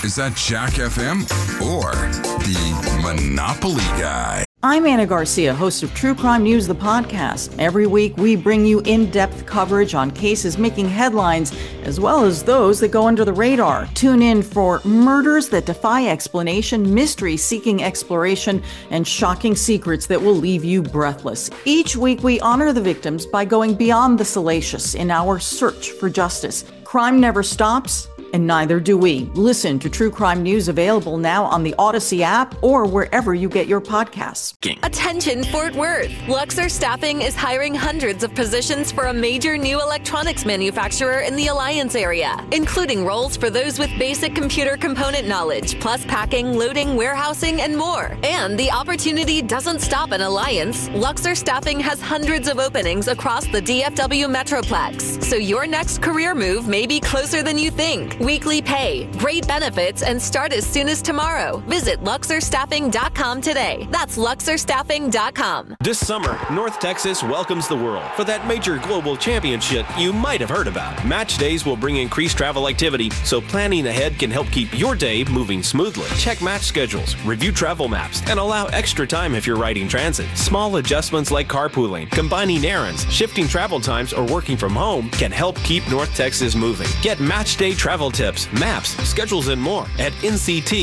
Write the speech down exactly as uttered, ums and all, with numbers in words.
Is that Jack F M or the Monopoly guy? I'm Anna Garcia, host of True Crime News, the podcast. Every week, we bring you in-depth coverage on cases making headlines, as well as those that go under the radar. Tune in for murders that defy explanation, mysteries seeking exploration, and shocking secrets that will leave you breathless. Each week, we honor the victims by going beyond the salacious in our search for justice. Crime never stops, and neither do we. Listen to True Crime News, available now on the Odyssey app or wherever you get your podcasts. Attention Fort Worth. Luxor Staffing is hiring hundreds of positions for a major new electronics manufacturer in the Alliance area, including roles for those with basic computer component knowledge, plus packing, loading, warehousing, and more. And the opportunity doesn't stop in Alliance. Luxor Staffing has hundreds of openings across the D F W Metroplex, so your next career move may be closer than you think. Weekly pay, great benefits, and start as soon as tomorrow. Visit Luxor Staffing dot com today. That's Luxor Staffing dot com. This summer, North Texas welcomes the world for that major global championship you might have heard about. Match days will bring increased travel activity, so planning ahead can help keep your day moving smoothly. Check match schedules, review travel maps, and allow extra time if you're riding transit. Small adjustments like carpooling, combining errands, shifting travel times, or working from home can help keep North Texas moving. Get match day travel tips, maps, schedules, and more at N C T